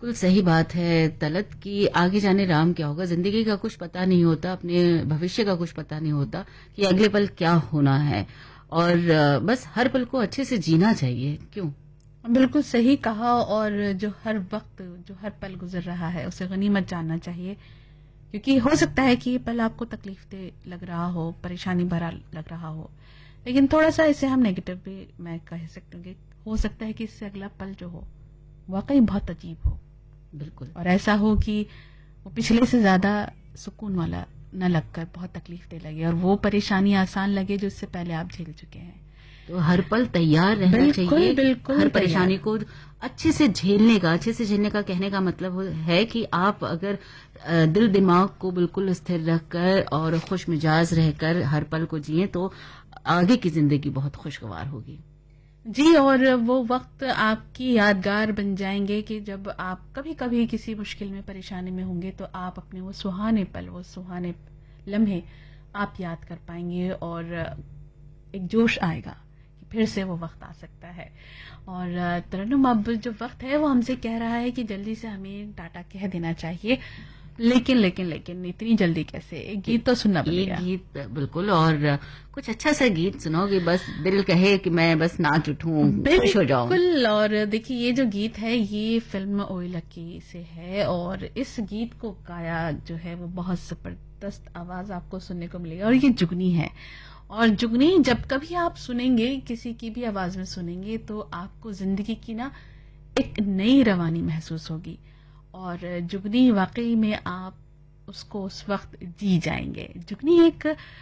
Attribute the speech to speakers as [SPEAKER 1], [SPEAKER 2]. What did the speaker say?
[SPEAKER 1] बिल्कुल सही बात है तलत कि आगे जाने राम क्या होगा, जिंदगी का कुछ पता नहीं होता, अपने भविष्य का कुछ पता नहीं होता कि अगले पल क्या होना है। और बस हर पल को अच्छे से जीना चाहिए। क्यों?
[SPEAKER 2] बिल्कुल सही कहा। और जो हर वक्त, जो हर पल गुजर रहा है उसे गनीमत जानना चाहिए, क्योंकि हो सकता है कि ये पल आपको तकलीफ दे लग रहा हो, परेशानी भरा लग रहा हो, लेकिन थोड़ा सा इसे हम नेगेटिव भी मैं कह सकती हूँ कि हो सकता है कि इससे अगला पल जो हो वाकई बहुत अजीब हो,
[SPEAKER 1] बिल्कुल।
[SPEAKER 2] और ऐसा हो कि वो पिछले से ज्यादा सुकून वाला न लगकर बहुत तकलीफ दे लगे, और वो परेशानी आसान लगे जो इससे पहले आप झेल चुके हैं।
[SPEAKER 1] तो हर पल तैयार रहना
[SPEAKER 2] बिल्कुल
[SPEAKER 1] चाहिए,
[SPEAKER 2] बिल्कुल
[SPEAKER 1] हर
[SPEAKER 2] तैयार।
[SPEAKER 1] परेशानी को अच्छे से झेलने का कहने का मतलब है कि आप अगर दिल दिमाग को बिल्कुल स्थिर रखकर और खुश मिजाज रहकर हर पल को जिए तो आगे की जिंदगी बहुत खुशगवार होगी।
[SPEAKER 2] जी, और वो वक्त आपकी यादगार बन जाएंगे कि जब आप कभी कभी किसी मुश्किल में, परेशानी में होंगे, तो आप अपने वो सुहाने पल, वो सुहाने लम्हे आप याद कर पाएंगे, और एक जोश आएगा कि फिर से वो वक्त आ सकता है। और तरन्नुम, अब जो वक्त है वो हमसे कह रहा है कि जल्दी से हमें टाटा कह देना चाहिए, लेकिन लेकिन लेकिन इतनी जल्दी कैसे, एक गीत तो सुनना
[SPEAKER 1] एक
[SPEAKER 2] पड़ेगा।
[SPEAKER 1] गीत बिल्कुल, और कुछ अच्छा सा गीत सुनोगे, बस दिल कहे कि मैं बस नाच उठूं, खुश हो जाऊं।
[SPEAKER 2] बिल्कुल। और देखिए, ये जो गीत है ये फिल्म ओए लकी से है, और इस गीत को गाया जो है वो बहुत जबरदस्त आवाज आपको सुनने को मिलेगा, और ये जुगनी है। और जुगनी जब कभी आप सुनेंगे, किसी की भी आवाज में सुनेंगे, तो आपको जिंदगी की ना एक नई रवानी महसूस होगी, और जुगनी वाकई में आप उसको उस वक्त जी जाएंगे। जुगनी एक